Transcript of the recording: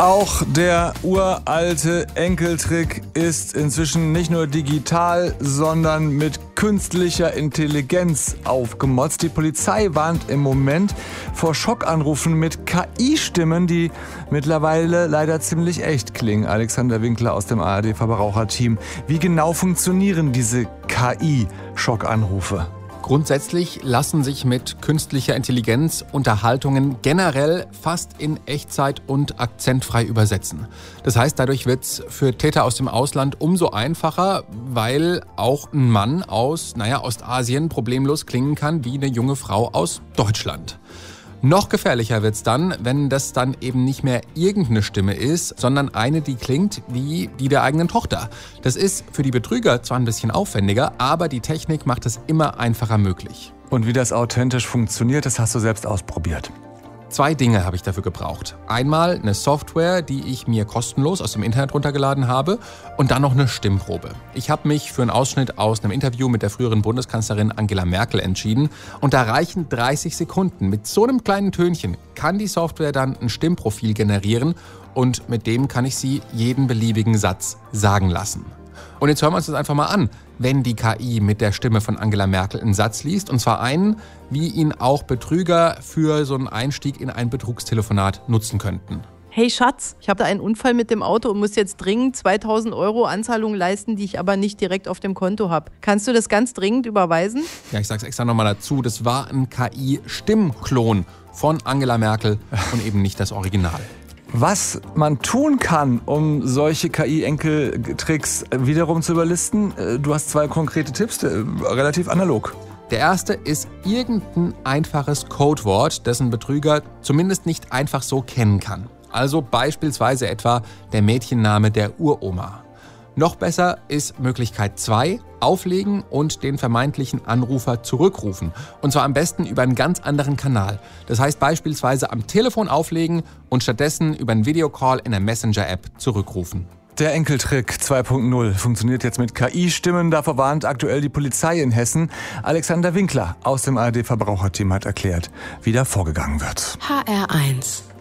Auch der uralte Enkeltrick ist inzwischen nicht nur digital, sondern mit künstlicher Intelligenz aufgemotzt. Die Polizei warnt im Moment vor Schockanrufen mit KI-Stimmen, die mittlerweile leider ziemlich echt klingen. Alexander Winkler aus dem ARD-Verbraucherteam. Wie genau funktionieren diese KI-Schockanrufe? Grundsätzlich lassen sich mit künstlicher Intelligenz Unterhaltungen generell fast in Echtzeit und akzentfrei übersetzen. Das heißt, dadurch wird es für Täter aus dem Ausland umso einfacher, weil auch ein Mann aus Ostasien problemlos klingen kann wie eine junge Frau aus Deutschland. Noch gefährlicher wird's dann, wenn das dann eben nicht mehr irgendeine Stimme ist, sondern eine, die klingt wie die der eigenen Tochter. Das ist für die Betrüger zwar ein bisschen aufwendiger, aber die Technik macht es immer einfacher möglich. Und wie das authentisch funktioniert, das hast du selbst ausprobiert. 2 Dinge habe ich dafür gebraucht. Einmal eine Software, die ich mir kostenlos aus dem Internet runtergeladen habe, und dann noch eine Stimmprobe. Ich habe mich für einen Ausschnitt aus einem Interview mit der früheren Bundeskanzlerin Angela Merkel entschieden, und da reichen 30 Sekunden. Mit so einem kleinen Tönchen kann die Software dann ein Stimmprofil generieren, und mit dem kann ich sie jeden beliebigen Satz sagen lassen. Und jetzt hören wir uns das einfach mal an, wenn die KI mit der Stimme von Angela Merkel einen Satz liest. Und zwar einen, wie ihn auch Betrüger für so einen Einstieg in ein Betrugstelefonat nutzen könnten. Hey Schatz, ich habe da einen Unfall mit dem Auto und muss jetzt dringend 2.000 € Anzahlung leisten, die ich aber nicht direkt auf dem Konto habe. Kannst du das ganz dringend überweisen? Ja, ich sag's extra nochmal dazu, das war ein KI-Stimmklon von Angela Merkel und eben nicht das Original. Was man tun kann, um solche KI-Enkeltricks wiederum zu überlisten, du hast 2 konkrete Tipps, relativ analog. Der erste ist irgendein einfaches Codewort, dessen Betrüger zumindest nicht einfach so kennen kann. Also beispielsweise etwa der Mädchenname der Uroma. Noch besser ist Möglichkeit 2, auflegen und den vermeintlichen Anrufer zurückrufen. Und zwar am besten über einen ganz anderen Kanal. Das heißt beispielsweise am Telefon auflegen und stattdessen über einen Videocall in der Messenger-App zurückrufen. Der Enkeltrick 2.0 funktioniert jetzt mit KI-Stimmen. Davor warnt aktuell die Polizei in Hessen. Alexander Winkler aus dem ARD-Verbraucherteam hat erklärt, wie da vorgegangen wird. HR1